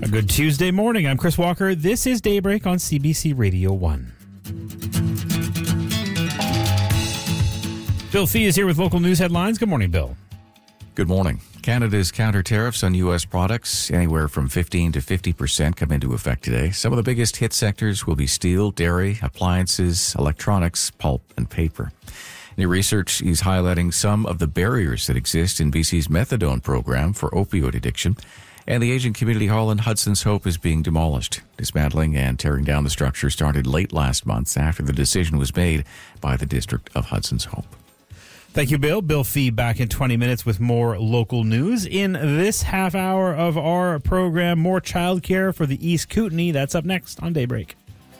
Good Tuesday morning. I'm Chris Walker. This is Daybreak on CBC Radio 1. Bill Fee is here with local news headlines. Good morning, Bill. Good morning. Canada's counter tariffs on U.S. products, anywhere from 15 to 50%, come into effect today. Some of the biggest hit sectors will be steel, dairy, appliances, electronics, pulp, and paper. New research is highlighting some of the barriers that exist in BC's methadone program for opioid addiction. And the Asian Community Hall in Hudson's Hope is being demolished. Dismantling and tearing down the structure started late last month after the decision was made by the District of Hudson's Hope. Thank you, Bill. Bill Fee back in 20 minutes with more local news. In this half hour of our program, more childcare for the East Kootenay. That's up next on Daybreak.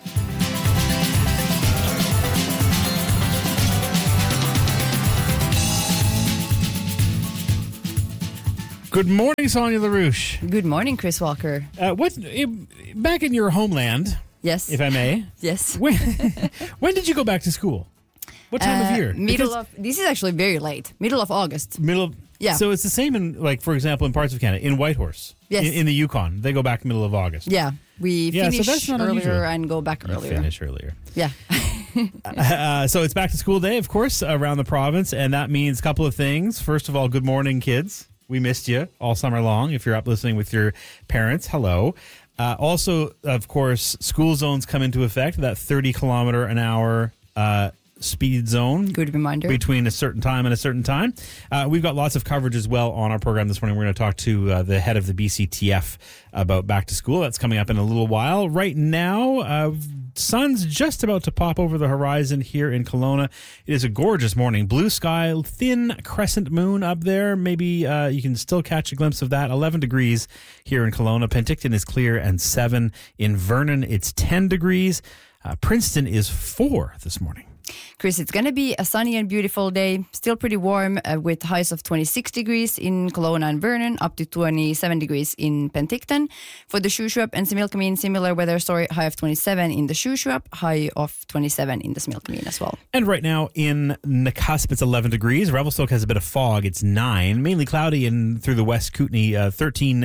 Good morning, Sonia LaRouche. Good morning, Chris Walker. Back in your homeland, Yes. if I may, Yes. when did you go back to school? What time of year? This is actually very late. Middle of August. Yeah. So it's the same in, like, for example, in parts of Canada, in Whitehorse. Yes. In the Yukon, they go back middle of August. Yeah. We so finish that's not earlier unusual. and go back earlier. Finish earlier. Yeah. So it's back to school day, of course, around the province, and that means a couple of things. First of all, good morning, kids. We missed you all summer long. If you're up listening with your parents, hello. Also, of course, school zones come into effect, that 30-kilometer-an-hour speed zone. Good reminder. Between a certain time and a certain time. We've got lots of coverage as well on our program this morning. We're going to talk to the head of the BCTF about back to school. That's coming up in a little while. Right now, sun's just about to pop over the horizon here in Kelowna. It is a gorgeous morning. Blue sky, thin crescent moon up there. Maybe you can still catch a glimpse of that. 11 degrees here in Kelowna. Penticton is clear and 7. In Vernon, it's 10 degrees. Princeton is 4 this morning. Chris, it's going to be a sunny and beautiful day. Still pretty warm with highs of 26 degrees in Kelowna and Vernon, up to 27 degrees in Penticton. For the Shuswap and Similkameen, similar weather story, high of 27 in the Shuswap, high of 27 in the Similkameen as well. And right now in Nakusp, it's 11 degrees. Revelstoke has a bit of fog. It's 9. Mainly cloudy through the West Kootenay, 13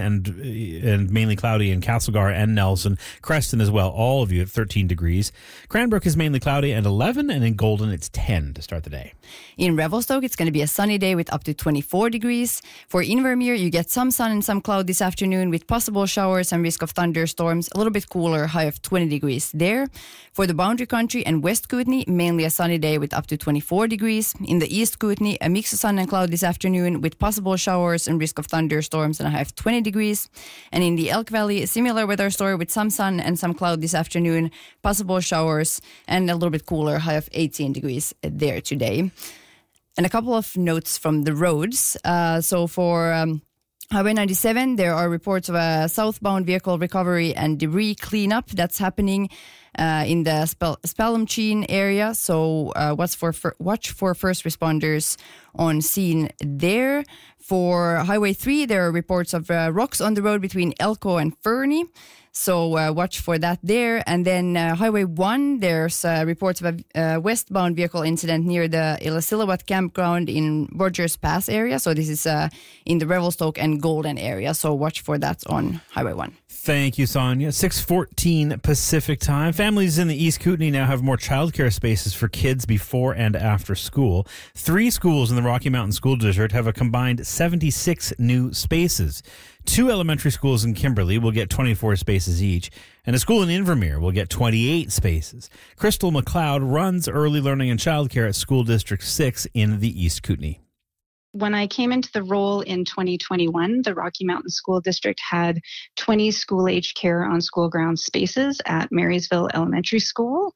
and mainly cloudy in Castlegar and Nelson. Creston as well, all of you at 13 degrees. Cranbrook is mainly cloudy and 11, and in Golden, it's 10 to start the day. In Revelstoke, it's going to be a sunny day with up to 24 degrees. For Invermere, you get some sun and some cloud this afternoon with possible showers and risk of thunderstorms. A little bit cooler, high of 20 degrees there. For the Boundary Country and West Kootenay, mainly a sunny day with up to 24 degrees. In the East Kootenay, a mix of sun and cloud this afternoon with possible showers and risk of thunderstorms and a high of 20 degrees. And in the Elk Valley, a similar weather story with some sun and some cloud this afternoon, possible showers and a little bit cooler, high of 18 degrees there today. And a couple of notes from the roads. So for Highway 97, there are reports of a southbound vehicle recovery and debris cleanup that's happening in the Spelumcheen area. So watch for first responders on scene there. For Highway 3, there are reports of rocks on the road between Elko and Fernie. So watch for that there. And then Highway 1, there's reports of a westbound vehicle incident near the Illecillewaet campground in Rogers Pass area. So this is in the Revelstoke and Golden area. So watch for that on Highway 1. Thank you, Sonia. 6:14 Pacific time. Families in the East Kootenay now have more childcare spaces for kids before and after school. 3 schools in the Rocky Mountain School District have a combined 76 new spaces. 2 elementary schools in Kimberley will get 24 spaces each, and a school in Invermere will get 28 spaces. Crystal McLeod runs early learning and childcare at School District 6 in the East Kootenay. When I came into the role in 2021, the Rocky Mountain School District had 20 school-age care on school ground spaces at Marysville Elementary School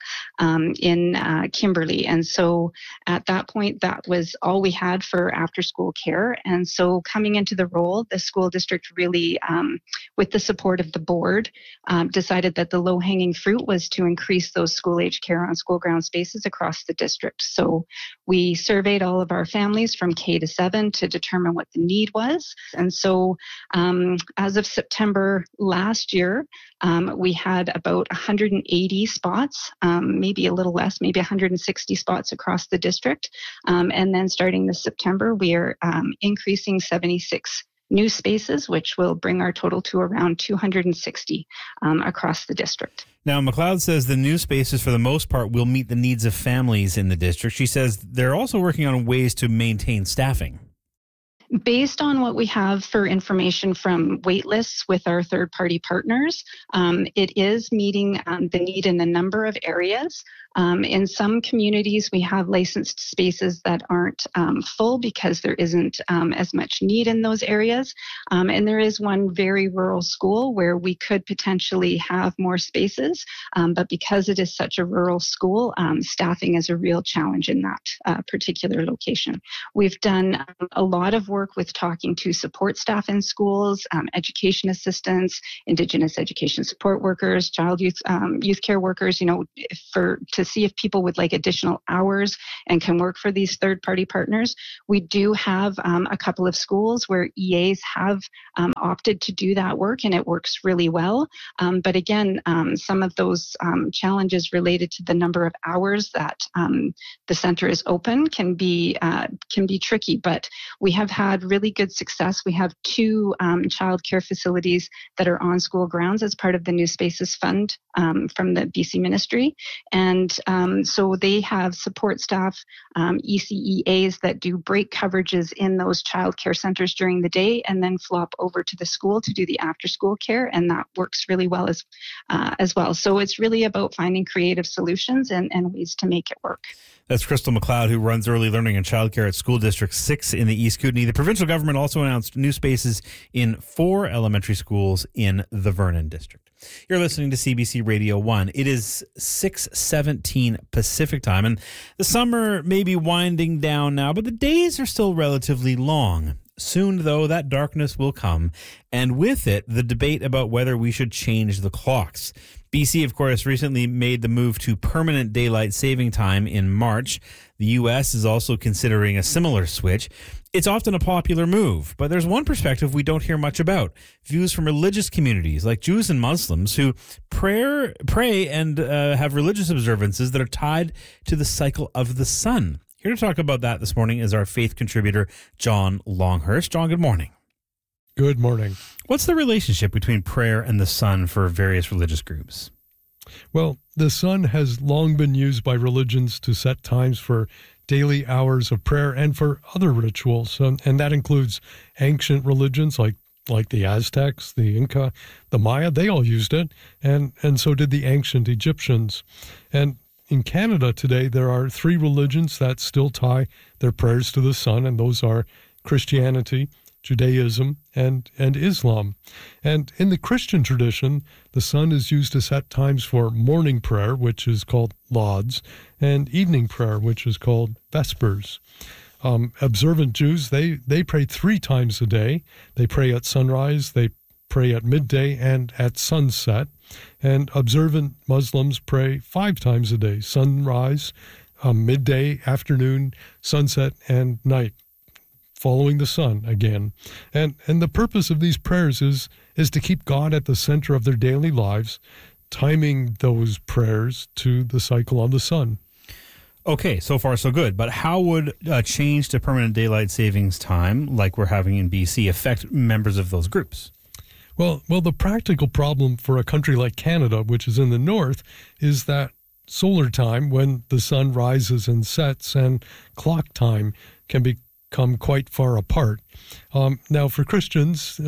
in Kimberley. And so at that point, that was all we had for after-school care. And so coming into the role, the school district really, with the support of the board, decided that the low-hanging fruit was to increase those school-age care on school ground spaces across the district. So we surveyed all of our families from K to 7 to determine what the need was. And so as of September last year, we had about 180 spots, maybe a little less, maybe 160 spots across the district. And then starting this September, we are increasing 76 new spaces, which will bring our total to around 260 across the district. Now, McLeod says the new spaces, for the most part, will meet the needs of families in the district. She says they're also working on ways to maintain staffing. Based on what we have for information from wait lists with our third-party partners, it is meeting the need in a number of areas. In some communities, we have licensed spaces that aren't full because there isn't as much need in those areas. And there is one very rural school where we could potentially have more spaces, but because it is such a rural school, staffing is a real challenge in that particular location. We've done a lot of work with talking to support staff in schools, education assistants, Indigenous education support workers, youth care workers, to see if people would like additional hours and can work for these third-party partners. We do have a couple of schools where EAs have opted to do that work, and it works really well. But again, some of those challenges related to the number of hours that the center is open can be tricky. But we have had really good success. We have 2 child care facilities that are on school grounds as part of the New Spaces Fund from the BC Ministry. And so they have support staff, ECEAs that do break coverages in those child care centers during the day and then flop over to the school to do the after school care. And that works really well as well. So it's really about finding creative solutions and ways to make it work. That's Crystal McLeod, who runs early learning and childcare at School District 6 in the East Kootenay. The provincial government also announced new spaces in 4 elementary schools in the Vernon district. You're listening to CBC Radio 1. It is 6:17 Pacific time, and the summer may be winding down now, but the days are still relatively long. Soon, though, that darkness will come, and with it, the debate about whether we should change the clocks. BC, of course, recently made the move to permanent daylight saving time in March. The U.S. is also considering a similar switch. It's often a popular move, but there's one perspective we don't hear much about. Views from religious communities like Jews and Muslims who pray and have religious observances that are tied to the cycle of the sun. Here to talk about that this morning is our faith contributor, John Longhurst. John, good morning. Good morning. What's the relationship between prayer and the sun for various religious groups? Well, the sun has long been used by religions to set times for daily hours of prayer and for other rituals, and that includes ancient religions like the Aztecs, the Inca, the Maya. They all used it, and so did the ancient Egyptians. And in Canada today, there are 3 religions that still tie their prayers to the sun, and those are Christianity, Judaism, and Islam. And in the Christian tradition, the sun is used to set times for morning prayer, which is called lauds, and evening prayer, which is called vespers. Observant Jews, they pray 3 times a day. They pray at sunrise, they pray at midday, and at sunset. And observant Muslims pray 5 times a day: sunrise, midday, afternoon, sunset, and night, following the sun again. And the purpose of these prayers is to keep God at the center of their daily lives, timing those prayers to the cycle of the sun. Okay, so far so good. But how would a change to permanent daylight savings time, like we're having in BC, affect members of those groups? Well, the practical problem for a country like Canada, which is in the north, is that solar time, when the sun rises and sets, and clock time can become quite far apart. Now, for Christians,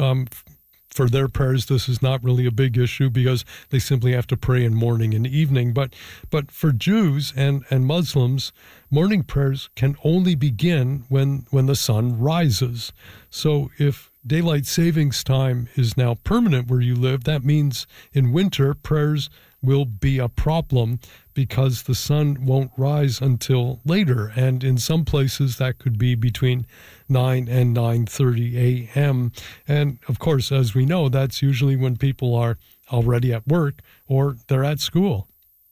for their prayers, this is not really a big issue because they simply have to pray in morning and evening. But for Jews and Muslims, morning prayers can only begin when the sun rises. So if daylight savings time is now permanent where you live, that means in winter prayers will be a problem because the sun won't rise until later. And in some places that could be between 9 and 9:30 a.m. And of course, as we know, that's usually when people are already at work or they're at school.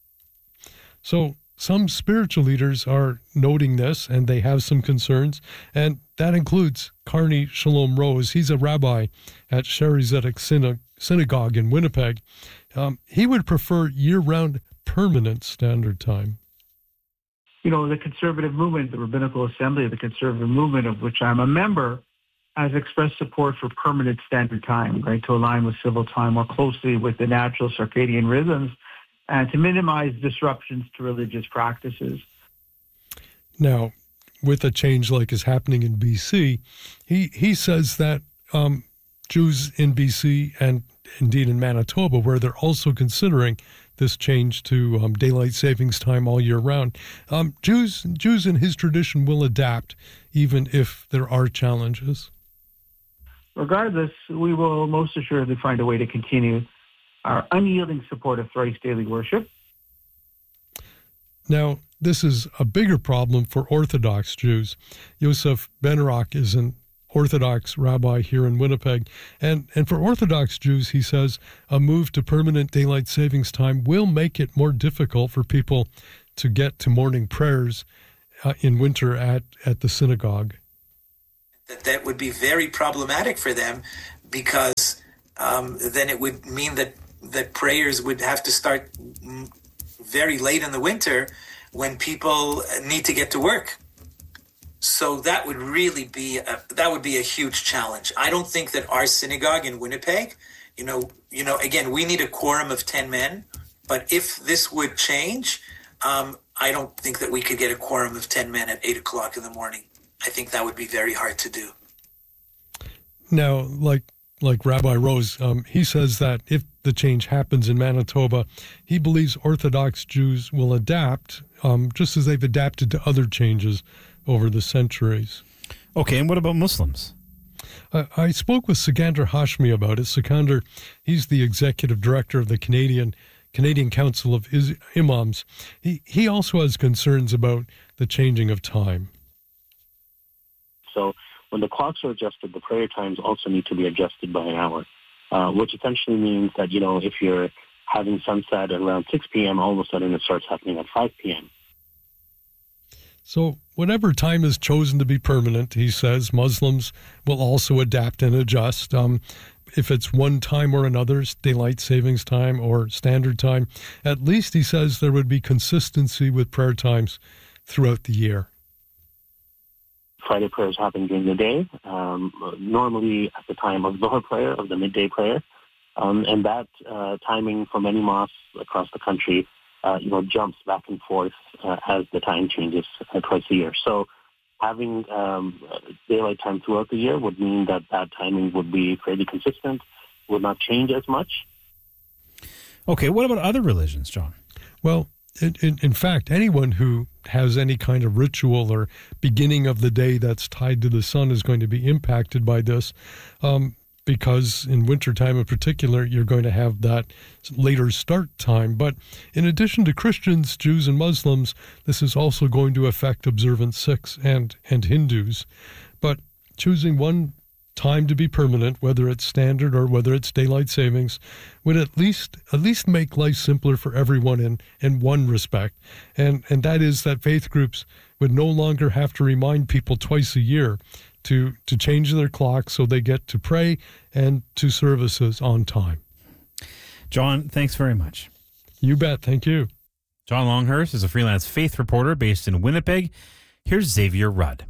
So some spiritual leaders are noting this, and they have some concerns, and that includes Carney Shalom Rose. He's a rabbi at Shaarey Zedek Synagogue in Winnipeg. He would prefer year-round permanent standard time. You know, the conservative movement, the Rabbinical Assembly of the Conservative Movement, of which I'm a member, has expressed support for permanent standard time, right, to align with civil time more closely with the natural circadian rhythms and to minimize disruptions to religious practices. Now, with a change like is happening in BC, he says that Jews in BC and indeed in Manitoba, where they're also considering this change to daylight savings time all year round, Jews in his tradition will adapt even if there are challenges. Regardless, we will most assuredly find a way to continue our unyielding support of thrice daily worship. Now, this is a bigger problem for Orthodox Jews. Yosef Benarach is an Orthodox rabbi here in Winnipeg. And for Orthodox Jews, he says, a move to permanent daylight savings time will make it more difficult for people to get to morning prayers in winter at the synagogue. That would be very problematic for them because then it would mean that prayers would have to start very late in the winter when people need to get to work. So that would really be a huge challenge. I don't think that our synagogue in Winnipeg, again, we need a quorum of 10 men, but if this would change, I don't think that we could get a quorum of 10 men at 8 o'clock in the morning. I think that would be very hard to do. Now, like Rabbi Rose, he says that if the change happens in Manitoba, he believes Orthodox Jews will adapt, just as they've adapted to other changes over the centuries. Okay, and what about Muslims? I spoke with Sikander Hashmi about it. Sikander, he's the executive director of the Canadian Council of Imams. He also has concerns about the changing of time. So when the clocks are adjusted, the prayer times also need to be adjusted by an hour, which essentially means that, if you're having sunset at around 6 p.m., all of a sudden it starts happening at 5 p.m. So whatever time is chosen to be permanent, he says, Muslims will also adapt and adjust. If it's one time or another's, daylight savings time or standard time, at least he says there would be consistency with prayer times throughout the year. Friday prayers happen during the day, normally at the time of Dhuhr prayer, of the midday prayer. And that timing for many mosques across the country, jumps back and forth as the time changes twice a year. So having daylight time throughout the year would mean that timing would be fairly consistent, would not change as much. Okay, what about other religions, John? Well, in fact, anyone who has any kind of ritual or beginning of the day that's tied to the sun is going to be impacted by this, because in wintertime in particular, you're going to have that later start time. But in addition to Christians, Jews, and Muslims, this is also going to affect observant Sikhs and Hindus. But choosing one time to be permanent, whether it's standard or whether it's daylight savings, would at least make life simpler for everyone in one respect. And that is that faith groups would no longer have to remind people twice a year to change their clocks so they get to pray and to services on time. John, thanks very much. You bet. Thank you. John Longhurst is a freelance faith reporter based in Winnipeg. Here's Xavier Rudd.